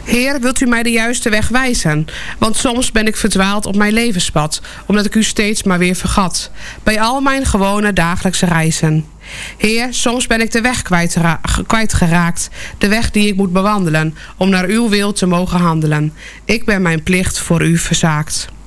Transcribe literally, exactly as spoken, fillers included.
Heer, wilt u mij de juiste weg wijzen? Want soms ben ik verdwaald op mijn levenspad, omdat ik u steeds maar weer vergat, bij al mijn gewone dagelijkse reizen. Heer, soms ben ik de weg kwijtgera- kwijtgeraakt, de weg die ik moet bewandelen, om naar uw wil te mogen handelen. Ik ben mijn plicht voor u verzaakt.